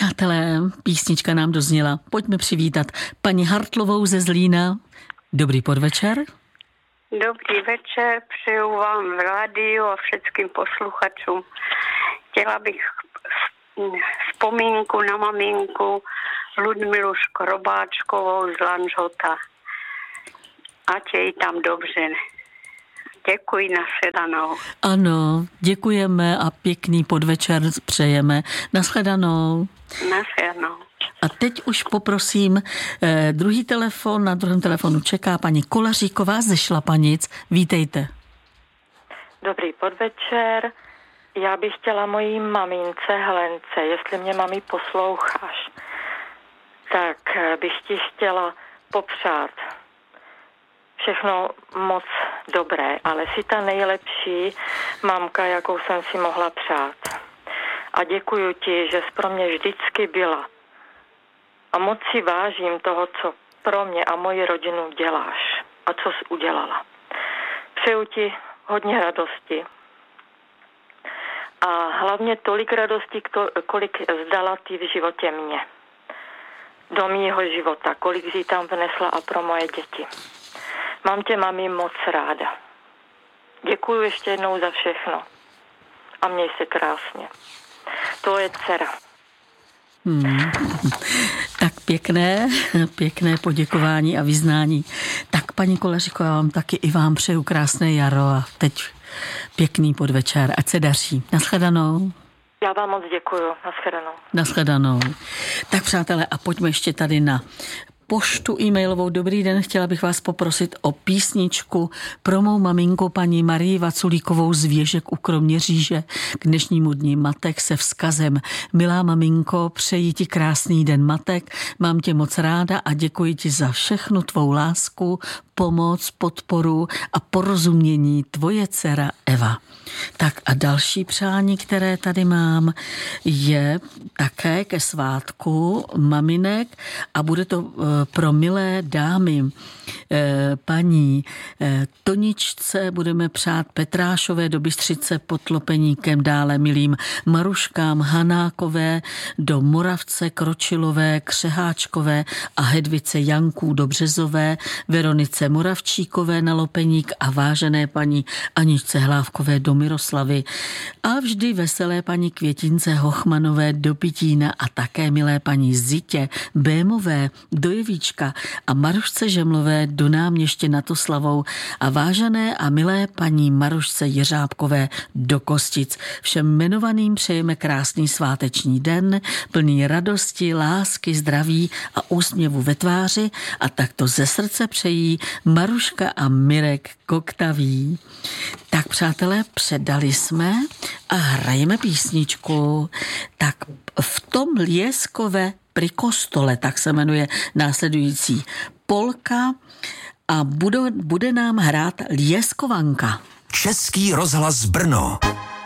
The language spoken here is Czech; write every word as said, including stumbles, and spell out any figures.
Přátelé, písnička nám dozněla. Pojďme přivítat paní Hartlovou ze Zlína. Dobrý podvečer. Dobrý večer, přeju vám v rádiu a všem posluchačům. Chtěla bych vzpomínku na maminku Ludmilu Škrobáčkovou z Lanžhota. Ať je jí tam dobře. Děkuji, nashledanou. Ano, děkujeme a pěkný podvečer přejeme. Nashledanou. Nashledanou. A teď už poprosím eh, druhý telefon. Na druhém telefonu čeká paní Kolaříková ze Šlapanic. Vítejte. Dobrý podvečer. Já bych chtěla mojí mamince Helence, jestli mě, mami, posloucháš, tak bych ti chtěla popřát všechno moc dobré, ale jsi ta nejlepší mamka, jakou jsem si mohla přát. A děkuju ti, že jsi pro mě vždycky byla. A moc si vážím toho, co pro mě a moji rodinu děláš a co jsi udělala. Přeju ti hodně radosti. A hlavně tolik radosti, kolik zdala ty v životě mě. Do mýho života, kolik jsi tam vnesla a pro moje děti. Mám tě, mami, moc ráda. Děkuju ještě jednou za všechno. A měj se krásně. To je dcera. Hmm. Tak pěkné, pěkné poděkování a vyznání. Tak, paní Kolaříková, vám taky i vám přeju krásné jaro a teď pěkný podvečer. Ať se daří. Nashledanou. Já vám moc děkuju. Nashledanou. Nashledanou. Tak, přátelé, a pojďme ještě tady na poštu e-mailovou. Dobrý den, chtěla bych vás poprosit o písničku pro mou maminku paní Marii Vaculíkovou z Věžek u Kroměříže k dnešnímu dní matek se vzkazem: milá maminko, přeji ti krásný den matek, mám tě moc ráda a děkuji ti za všechnu tvou lásku, pomoc, podporu a porozumění, tvoje dcera Eva. Tak a další přání, které tady mám, je také ke svátku maminek a bude to pro milé dámy. Paní Toničce budeme přát Petrášové do Bystřice pod Lopeníkem, dále milým Maruškám Hanákové do Moravce, Kročilové, Křeháčkové a Hedvice Janků do Březové, Veronice Moravčíkové na Lopeník a vážené paní Aničce Hlávkové do Miroslavy a vždy veselé paní Květince Hochmanové do Pitína a také milé paní Zitě Bémové do Jevíčka a Marušce Žemlové do Náměště nad Oslavou a vážené a milé paní Marušce Jeřábkové do Kostic. Všem jmenovaným přejeme krásný sváteční den, plný radosti, lásky, zdraví a úsměvu ve tváři a takto ze srdce přejí Maruška a Mirek Koktaví. Tak, přátelé, předali jsme a hrajeme písničku. Tak v tom Lieskove pri kostole, tak se jmenuje následující polka a bude, bude nám hrát Lieskovanka. Český rozhlas Brno.